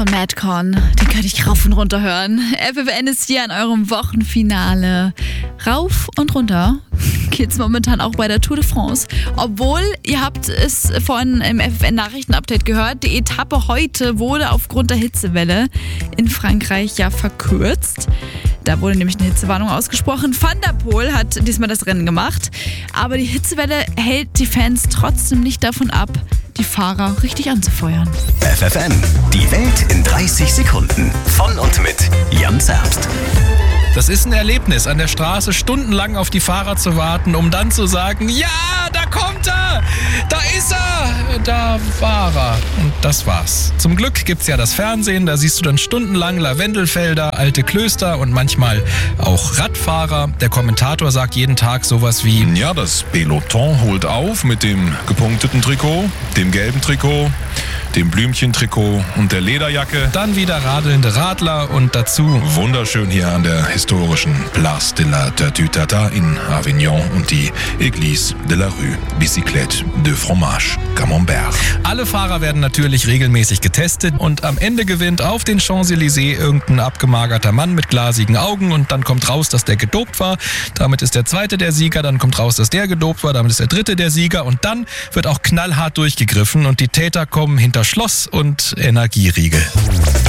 von Madcon. Den könnte ich rauf und runter hören. FFN ist hier an eurem Wochenfinale. Rauf und runter geht's momentan auch bei der Tour de France. Obwohl, ihr habt es vorhin im FFN-Nachrichten-Update gehört, die Etappe heute wurde aufgrund der Hitzewelle in Frankreich ja verkürzt. Da wurde nämlich eine Hitzewarnung ausgesprochen. Van der Poel hat diesmal das Rennen gemacht. Aber die Hitzewelle hält die Fans trotzdem nicht davon ab, die Fahrer richtig anzufeuern. FFN, die Welt in 30 Sekunden. Von und mit Jan Zerbst. Das ist ein Erlebnis, an der Straße stundenlang auf die Fahrer zu warten, um dann zu sagen, ja, da kommt er, da ist er, da war er. Und das war's. Zum Glück gibt's ja das Fernsehen, da siehst du dann stundenlang Lavendelfelder, alte Klöster und manchmal auch Radfahrer. Der Kommentator sagt jeden Tag sowas wie: Ja, das Peloton holt auf mit dem gepunkteten Trikot, dem gelben Trikot, dem Blümchentrikot und der Lederjacke. Dann wieder radelnde Radler und dazu Wunderschön hier an der historischen Place de la Tortue Tata in Avignon und die Église de la Rue Bicyclette de Fromage Camembert. alle Fahrer werden natürlich regelmäßig getestet und am Ende gewinnt auf den Champs-Élysées irgendein abgemagerter Mann mit glasigen Augen und dann kommt raus, dass der gedopt war. Damit ist der Zweite der Sieger, dann kommt raus, dass der gedopt war, damit ist der Dritte der Sieger und dann wird auch knallhart durchgegriffen und die Täter kommen hinter Schloss und Energieriegel.